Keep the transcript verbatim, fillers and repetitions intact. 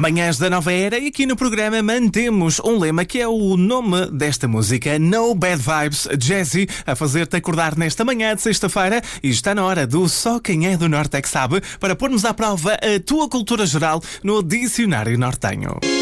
Manhãs da Nova Era, e aqui no programa mantemos um lema que é o nome desta música, No Bad Vibes. Jazzy a fazer-te acordar nesta manhã de sexta-feira, e está na hora do Só Quem É do Norte é que Sabe, para pormos à prova a tua cultura geral no Dicionário Nortenho.